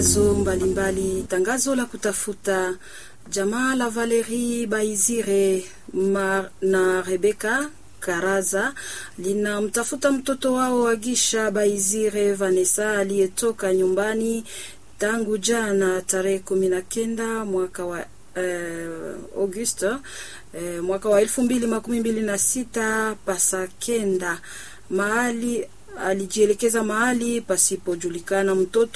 matangazo mbalimbali. Tangazo la kutafuta jamaa la Valerie Baizire na Rebecca Karaza linamtafuta mtoto wao Agisha Baizire Vanessa aliyetoka nyumbani tangu jana tarehe 19 mwaka wa Augusto mwaka wa 2026 pasakenda. Mahali alijielekeza mahali pasipojulikana. Mtoto